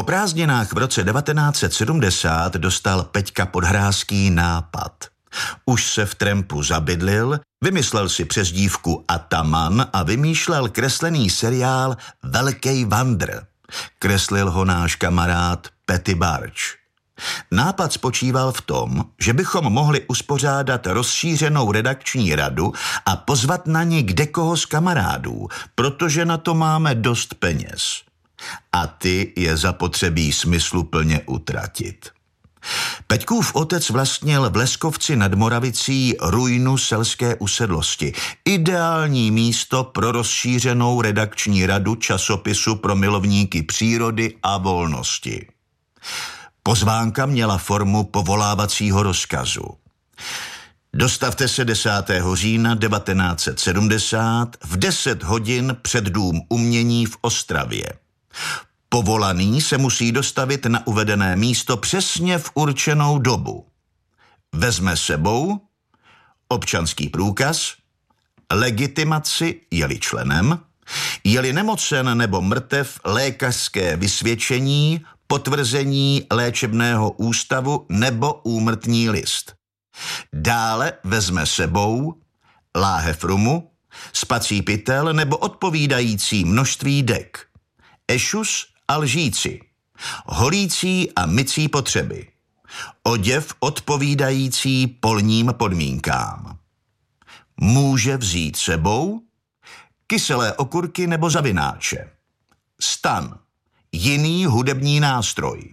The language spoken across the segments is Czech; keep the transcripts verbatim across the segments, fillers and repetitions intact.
Po prázdninách v roce devatenáct set sedmdesát dostal Peťka Podhrázký nápad. Už se v Trampu zabydlil, vymyslel si přezdívku Ataman a vymýšlel kreslený seriál Velkej vandr. Kreslil ho náš kamarád Petty Barč. Nápad spočíval v tom, že bychom mohli uspořádat rozšířenou redakční radu a pozvat na ní kdekoho z kamarádů, protože na to máme dost peněz. A ty je zapotřebí smysluplně utratit. Peťkův otec vlastnil v Leskovci nad Moravicí ruinu selské usedlosti. Ideální místo pro rozšířenou redakční radu časopisu pro milovníky přírody a volnosti. Pozvánka měla formu povolávacího rozkazu. Dostavte se desátého října devatenáct set sedmdesát v deset hodin před Dům umění v Ostravě. Povolaný se musí dostavit na uvedené místo přesně v určenou dobu. Vezme sebou občanský průkaz, legitimaci, je-li členem, je-li nemocen nebo mrtev, lékařské vysvědčení, potvrzení léčebného ústavu nebo úmrtní list. Dále vezme sebou láhev rumu, spací pytel nebo odpovídající množství dek, ešus a lžíci, holící a mycí potřeby, oděv odpovídající polním podmínkám. Může vzít sebou kyselé okurky nebo zavináče, stan, jiný hudební nástroj,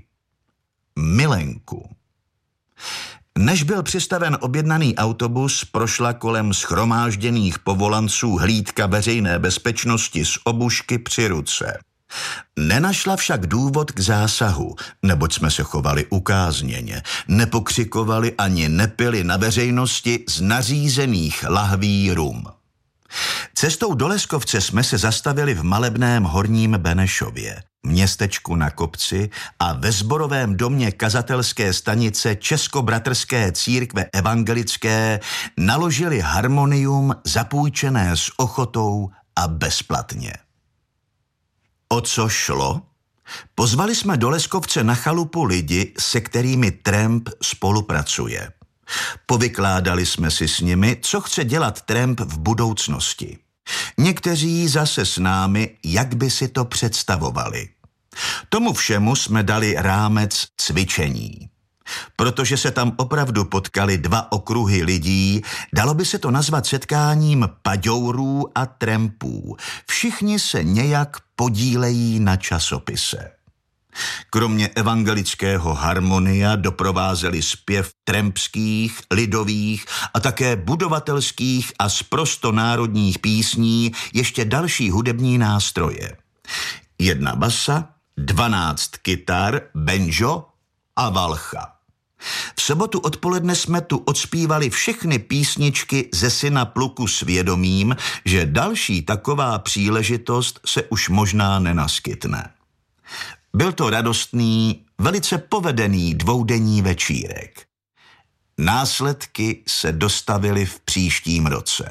milenku. Než byl přistaven objednaný autobus, prošla kolem shromážděných povolanců hlídka veřejné bezpečnosti z obušky při ruce. Nenašla však důvod k zásahu, neboť jsme se chovali ukázněně, nepokřikovali ani nepili na veřejnosti z nařízených lahví rum. Cestou do Leskovce jsme se zastavili v malebném Horním Benešově, městečku na kopci, a ve sborovém domě kazatelské stanice Českobratrské církve evangelické naložili harmonium zapůjčené s ochotou a bezplatně. O co šlo? Pozvali jsme do Leskovce na chalupu lidi, se kterými Tramp spolupracuje. Povykládali jsme si s nimi, co chce dělat Tramp v budoucnosti. Někteří zase s námi, jak by si to představovali. Tomu všemu jsme dali rámec cvičení. Protože se tam opravdu potkali dva okruhy lidí, dalo by se to nazvat setkáním paďourů a trampů. Všichni se nějak podílejí na časopise. Kromě evangelického harmonia doprovázeli zpěv trampských, lidových a také budovatelských a sprostonárodních písní ještě další hudební nástroje. Jedna basa, dvanáct kytar, banjo a valcha. V sobotu odpoledne jsme tu odspívali všechny písničky ze Syna pluku s vědomím, že další taková příležitost se už možná nenaskytne. Byl to radostný, velice povedený dvoudenní večírek. Následky se dostavily v příštím roce.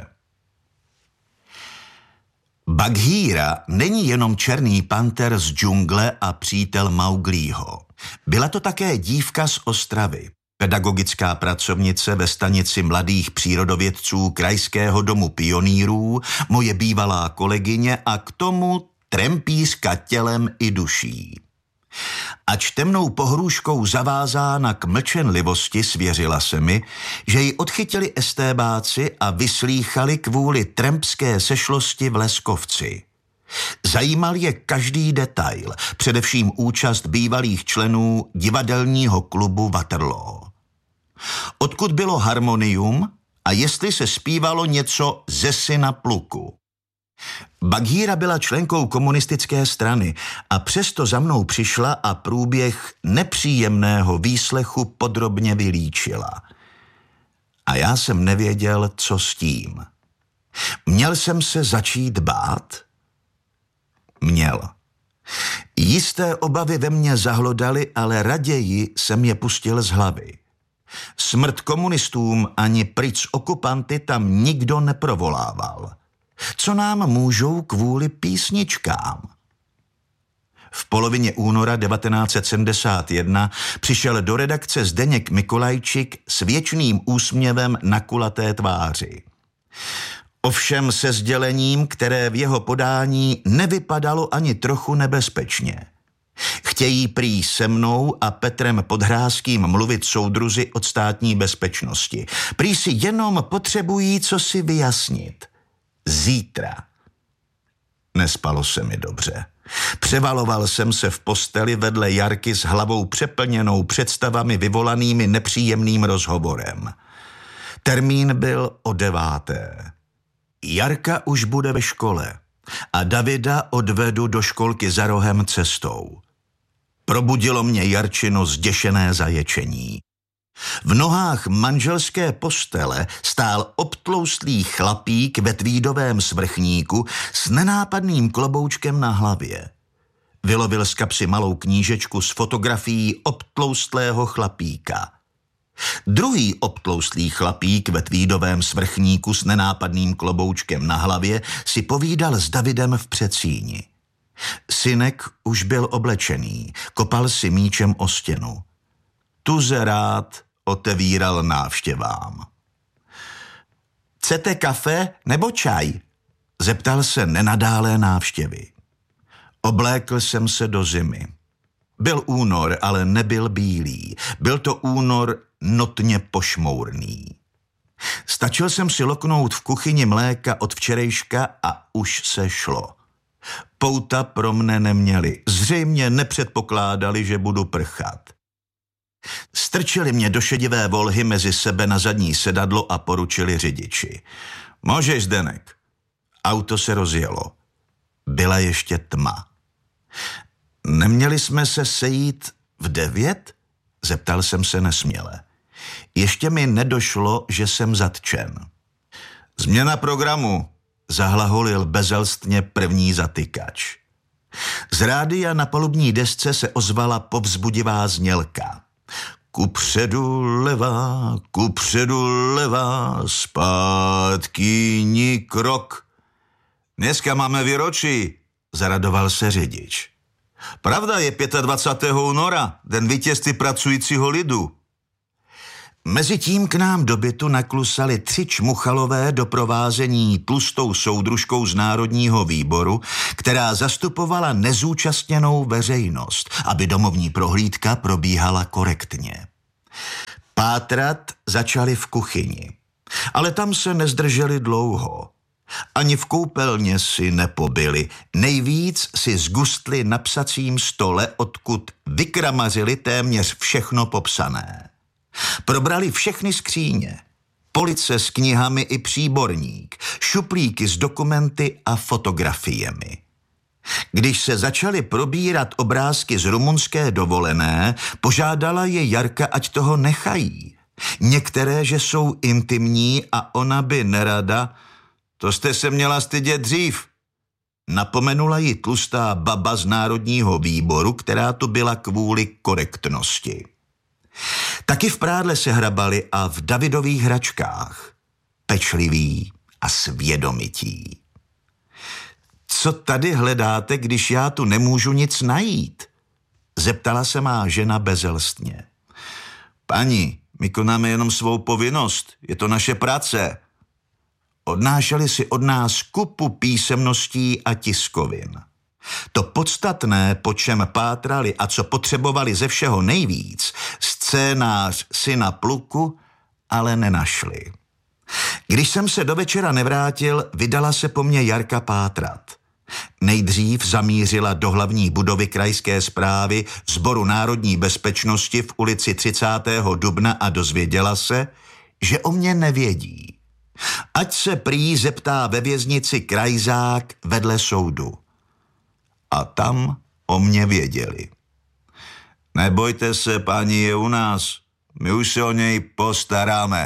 Bagheera není jenom černý panter z džungle a přítel Mauglího. Byla to také dívka z Ostravy, pedagogická pracovnice ve stanici mladých přírodovědců Krajského domu pionýrů, moje bývalá kolegyně a k tomu trampířka tělem i duší. Ač temnou pohrůžkou zavázána k mlčenlivosti, svěřila se mi, že ji odchytili estébáci a vyslýchali kvůli trampské sešlosti v Leskovci. Zajímal je každý detail, především účast bývalých členů divadelního klubu Waterloo. Odkud bylo harmonium a jestli se zpívalo něco ze Syna pluku. Bagheera byla členkou komunistické strany a přesto za mnou přišla a průběh nepříjemného výslechu podrobně vylíčila. A já jsem nevěděl, co s tím. Měl jsem se začít bát? Měl. Jisté obavy ve mně zahlodaly, ale raději jsem je pustil z hlavy. Smrt komunistům ani pryč z okupanty tam nikdo neprovolával. Co nám můžou kvůli písničkám? V polovině února devatenáct set sedmdesát jedna přišel do redakce Zdeněk Mikolajčik s věčným úsměvem na kulaté tváři. Ovšem se sdělením, které v jeho podání nevypadalo ani trochu nebezpečně. Chtějí prý se mnou a Petrem Podhrázkým mluvit soudruzi od státní bezpečnosti. Prý si jenom potřebují co si vyjasnit. Zítra. Nespalo se mi dobře. Převaloval jsem se v posteli vedle Jarky s hlavou přeplněnou představami vyvolanými nepříjemným rozhovorem. Termín byl o deváté. Jarka už bude ve škole a Davida odvedu do školky za rohem cestou. Probudilo mě Jarčino zděšené zaječení. V nohách manželské postele stál obtloustlý chlapík ve tweedovém svrchníku s nenápadným kloboučkem na hlavě. Vylovil z kapsy malou knížečku s fotografií obtloustlého chlapíka. Druhý obtloustlý chlapík ve tweedovém svrchníku s nenápadným kloboučkem na hlavě si povídal s Davidem v předsíni. Synek už byl oblečený, kopal si míčem o stěnu. Tuze rád otevíral návštěvám. Chcete kafe nebo čaj? Zeptal se nenadálé návštěvy. Oblékl jsem se do zimy. Byl únor, ale nebyl bílý. Byl to únor notně pošmourný. Stačil jsem si loknout v kuchyni mléka od včerejška a už se šlo. Pouta pro mne neměli. Zřejmě nepředpokládali, že budu prchat. Strčili mě do šedivé volhy mezi sebe na zadní sedadlo a poručili řidiči. Můžeš, Zdenek. Auto se rozjelo. Byla ještě tma. Neměli jsme se sejít v devět? Zeptal jsem se nesměle. Ještě mi nedošlo, že jsem zatčen. Změna programu, zahlaholil bezelstně první zatykač. Z rádia na palubní desce se ozvala povzbudivá znělka. Kupředu levá, kupředu levá, zpátky ni krok. Dneska máme výročí, zaradoval se řidič. Pravda je dvacátého pátého února, den vítězství pracujícího lidu. Mezitím k nám do bytu naklusali tři čmuchalové doprovázení tlustou soudružkou z Národního výboru, která zastupovala nezúčastněnou veřejnost, aby domovní prohlídka probíhala korektně. Pátrat začali v kuchyni, ale tam se nezdrželi dlouho. Ani v koupelně si nepobili, nejvíc si zgustli na psacím stole, odkud vykramařili téměř všechno popsané. Probrali všechny skříně, police s knihami i příborník, šuplíky s dokumenty a fotografiemi. Když se začaly probírat obrázky z rumunské dovolené, požádala je Jarka, ať toho nechají. Některé, že jsou intimní a ona by nerada. To jste se měla stydět dřív. Napomenula ji tlustá baba z Národního výboru, která tu byla kvůli korektnosti. Taky v prádle se hrabali a v Davidových hračkách. Pečliví a svědomití. Co tady hledáte, když já tu nemůžu nic najít? Zeptala se má žena bezelstně. Paní, my konáme jenom svou povinnost, je to naše práce. Odnášeli si od nás kupu písemností a tiskovin. To podstatné, po čem pátrali a co potřebovali ze všeho nejvíc, scénář syna Pluku, ale nenašli. Když jsem se do večera nevrátil, vydala se po mně Jarka pátrat. Nejdřív zamířila do hlavní budovy krajské správy Sboru národní bezpečnosti v ulici třicátého dubna a dozvěděla se, že o mě nevědí. Ať se prý zeptá ve věznici Krajzák vedle soudu. A tam o mě věděli. Nebojte se, paní je u nás, my už se o něj postaráme.